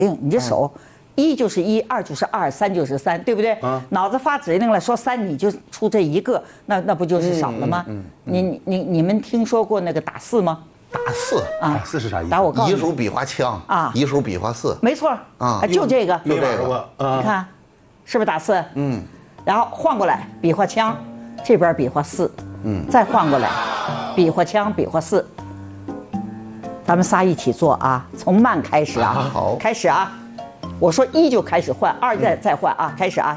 令，你这手。1就是1，2就是2，3就是3，对不对？脑子发指令了，说3你就出这一个，那不就是少了吗？你们听说过那个打4吗？ 打4 啊，4是啥意思？ 打我告诉你， 一手比划枪啊，一手比划4， 没错啊，就这个， 就这个， 你看，是不是打4？然后换过来比划枪，这边比划4，再换过来比划枪，比划4。咱们仨一起做啊，从慢开始啊， 好， 开始啊。我说1就开始换，2再换啊，开始啊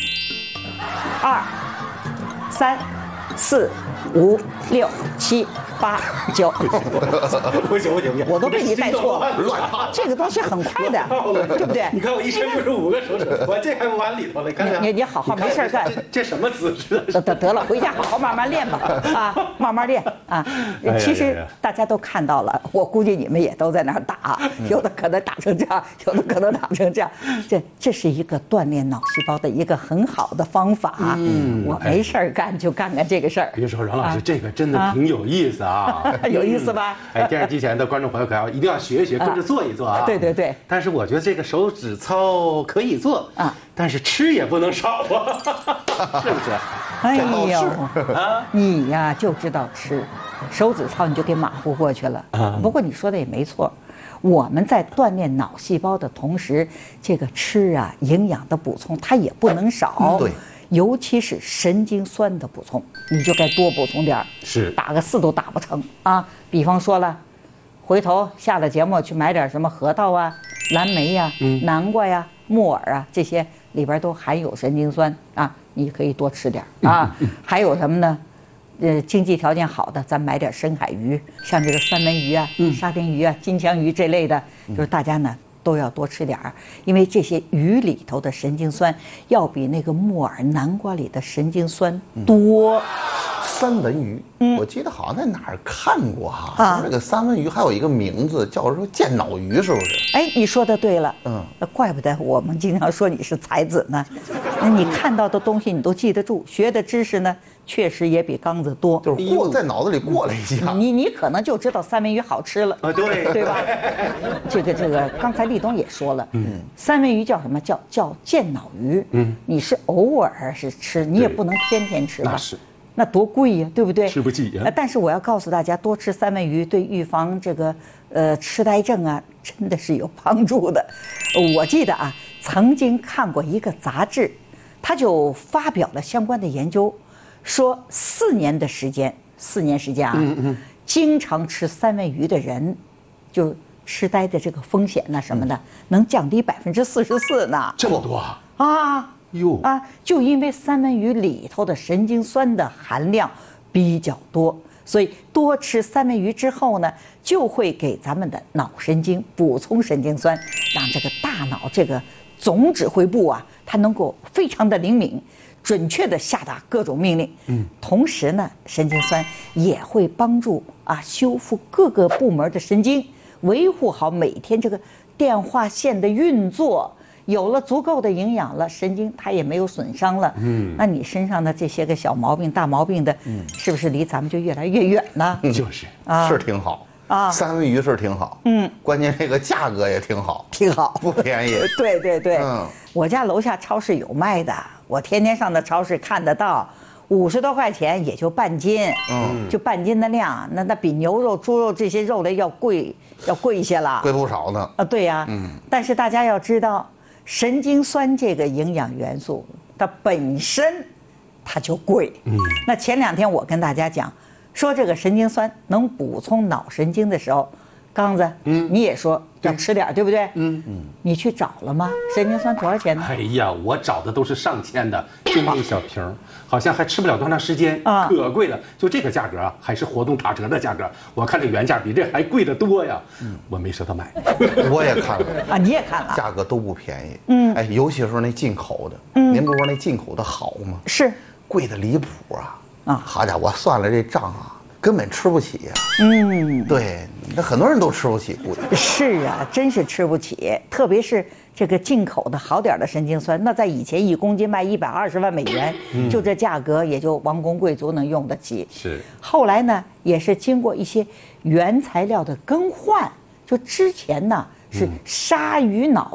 ，1、2、3、4、5、6、7、8、9。 不行， 我都被你带错了， 乱套。 这个东西很快的，对不对？ 你看我一伸不是5个手指，我这还不往里头了，看看。 你好好没事干。 这什么姿势？ 得了，回家好好慢慢练吧，啊，慢慢练啊。其实大家都看到了，我估计你们也都在那儿打，有的可能打成这样，有的可能打成这样。这是一个锻炼脑细胞的一个很好的方法。我没事干就干这个事儿。 别说阮老师，这个真的挺有意思啊， 有意思吧？ 哎，电视机前的观众朋友可要一定要学一学，跟着做一做啊。 对。 但是我觉得这个手指操可以做啊，但是吃也不能少啊，是不是？ 哎呦，你呀就知道吃，手指操你就给马虎过去了。不过你说的也没错，我们在锻炼脑细胞的同时，这个吃啊营养的补充它也不能少。 对。 尤其是神经酸的补充，你就该多补充点儿。 是， 打个4都打不成啊！比方说了，回头下了节目去买点什么核桃啊、蓝莓呀、南瓜呀、木耳啊，这些里边都含有神经酸啊，你可以多吃点啊。还有什么呢？经济条件好的，咱买点深海鱼，像这个三文鱼啊、沙丁鱼啊、金枪鱼这类的，就是大家呢都要多吃点儿，因为这些鱼里头的神经酸要比那个木耳、南瓜里的神经酸多。 三文鱼，我记得好像在哪儿看过哈，这个三文鱼还有一个名字叫说健脑鱼，是不是？ 哎，你说的对了，那怪不得我们经常说你是才子呢。那你看到的东西你都记得住，学的知识呢确实也比刚子多， 就是在脑子里过了一下。 你可能就知道三文鱼好吃了啊，对吧？这个，刚才立冬也说了，三文鱼叫什么？叫健脑鱼。你是偶尔是吃，你也不能天天吃吧？那多贵呀，对不对？ 吃不起呀。 但是我要告诉大家，多吃三文鱼对预防这个痴呆症啊，真的是有帮助的。我记得啊，曾经看过一个杂志，他就发表了相关的研究，说4年时间啊，经常吃三文鱼的人，就痴呆的这个风险呢什么的，能降低44%呢。 这么多啊！就因为三文鱼里头的神经酸的含量比较多，所以多吃三文鱼之后呢，就会给咱们的脑神经补充神经酸，让这个大脑这个总指挥部啊，它能够非常的灵敏，准确的下达各种命令。同时呢，神经酸也会帮助修复各个部门的神经，维护好每天这个电话线的运作。有了足够的营养了，神经它也没有损伤了。那你身上的这些个小毛病、大毛病的，是不是离咱们就越来越远呢？ 就是是挺好三文鱼是挺好，关键这个价格也挺好，不便宜。 对，我家楼下超市有卖的，我天天上的超市看得到，50多块钱也就半斤，就半斤的量，那比牛肉、猪肉这些肉类要贵一些了， 贵不少呢。 对呀，但是大家要知道。神经酸这个营养元素，它本身它就贵。那前2天我跟大家讲，说这个神经酸能补充脑神经的时候，刚子，你也说要吃点，对不对？你去找了吗？神经酸多少钱呢？ 哎呀，我找的都是上千的，就那一小瓶，好像还吃不了多长时间，可贵了。就这个价格啊，还是活动打折的价格。我看这原价比这还贵得多呀，我没舍得买。 我也看了你也看了， 价格都不便宜。哎，尤其是那进口的，您不说那进口的好吗？ 是贵的离谱啊！好家伙，我算了这账啊。根本吃不起呀，对，那很多人都吃不起，估计是啊，真是吃不起。特别是这个进口的好点的神经酸，那在以前1公斤卖120万美元，就这价格也就王公贵族能用得起。 是， 后来呢，也是经过一些原材料的更换，就之前呢是鲨鱼脑